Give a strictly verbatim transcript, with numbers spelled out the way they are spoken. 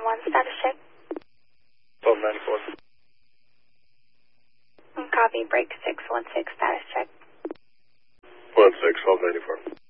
one, status check. twelve ninety-four. Copy, break six one six, status check. one six, twelve ninety-four.